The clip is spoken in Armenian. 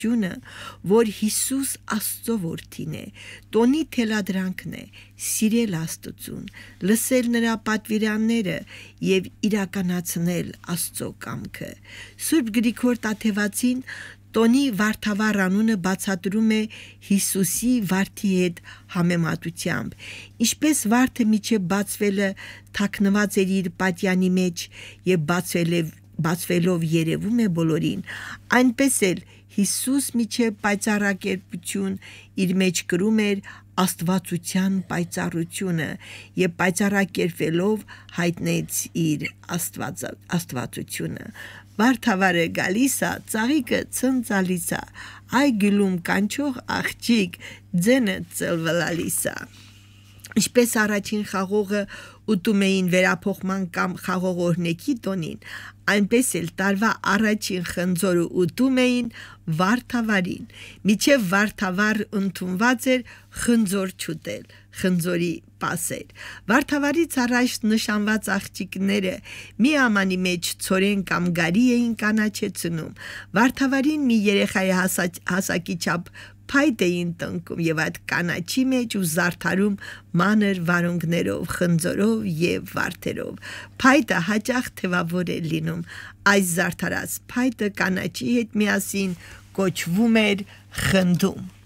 որ Հիսուս Աստծո որդին է, տոնի թելադրանքն է, սիրել Աստծուն, լսել նրա պատվիրանները եւ իրականացնել Աստծո կամքը։ Սուրբ Գրիգոր Տաթևացին տոնի վարդավառ անունը բացատրում է Հիսուսի վարդի հետ համեմատությամբ, ինչպես վարդը միջև բացվելը թաքնված էր իր պատյանի մեջ եւ բացվելով երևում է բոլորին, այնպես էլ Հիսուս միջև պայծառակերպություն իր մեջ կրում էր աստվածության պայծառությունը եւ պայծառակերպելով հայտնեց իր աստվածությունը։ Վարդավառը գալիս է, ծաղիկը ցնցալիս է, այ գյուլում կանչող աղջիկ ձենը ծլվլալիս է։ Ինչպես առաջին խաղողը ուտում էին վերափոխման կամ խաղող օրհնեքի տոնին, այնպես էլ տարվա առաջին խնձորը ուտում էին վարդավառին, միջև վարդավառ ընդունված էր խնձոր չուտել, խնձորի պասեր։ Վարդավառից առաջ նշանված աղջիկները մի ամանի մեջ ցորեն կամ գարի էին կանաչեցնում, վարդավառին մի երեխայի հասակի չափ փայտ էին տնկում եւ այդ կանաչի մեջ ու զարդարում մանր վարունգներով, խնձորով եւ վարդերով։ Փայտը հաճախ թևավոր է լինում, այս զարդարած փայտը կանաչի հետ միասին կոչվում էր խնդում։